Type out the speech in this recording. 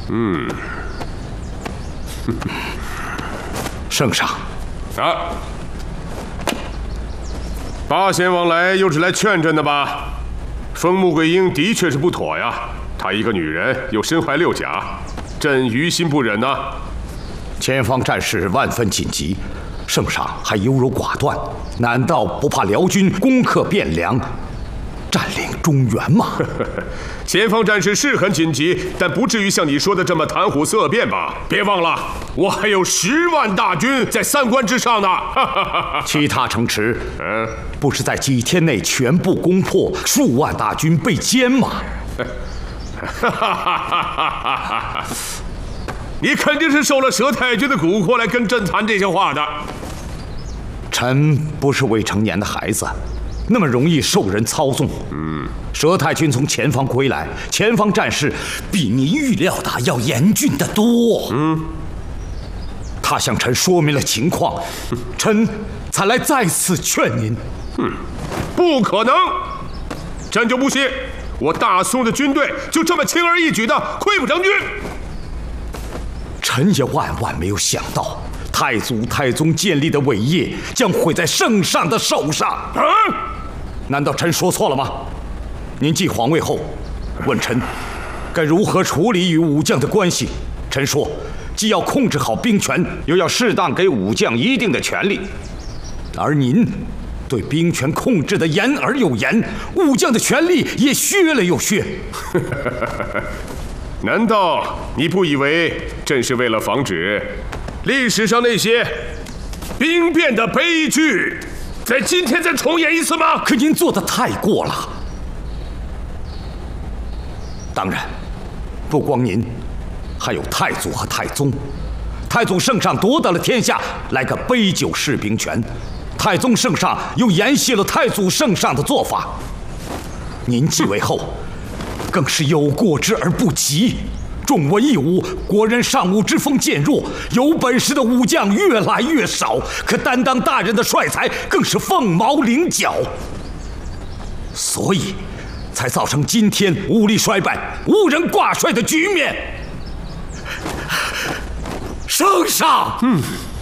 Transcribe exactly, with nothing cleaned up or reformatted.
嗯， 圣上， 啊，八贤王来又是来劝朕的吧？风穆桂英的确是不妥呀，她一个女人又身怀六甲，朕于心不忍呐。 前方战事万分紧急，圣上还优柔寡断，难道不怕辽军攻克汴梁，占领中原吗？ 前方战事是很紧急，但不至于像你说的这么谈虎色变吧？别忘了，我还有十万大军在三关之上呢。 其他城池，嗯，不是在几天内全部攻破，数万大军被歼吗？ 你肯定是受了佘太君的蛊惑来跟朕谈这些话的。 臣不是未成年的孩子，那么容易受人操纵。嗯，佘太君从前方归来，前方战事比您预料的要严峻得多。嗯，他向臣说明了情况，臣才来再次劝您。 嗯，不可能，朕就不信我大宋的军队就这么轻而易举的溃不成军。 臣也万万没有想到，太祖太宗建立的伟业将毁在圣上的手上。啊！难道臣说错了吗？您继皇位后，问臣该如何处理与武将的关系，臣说既要控制好兵权，又要适当给武将一定的权利。而您对兵权控制的严而又严，武将的权力也削了又削。 难道你不以为朕是为了防止历史上那些兵变的悲剧在今天再重演一次吗？ 可您做得太过了。当然，不光您，还有太祖和太宗。太祖圣上夺得了天下，来个杯酒释兵权；太宗圣上又沿袭了太祖圣上的做法。您继位后，更是有过之而不及。重文抑武，国人尚武之风渐弱，有本事的武将越来越少，可担当大任的帅才更是凤毛麟角，所以才造成今天武力衰败、无人挂帅的局面。圣上，嗯。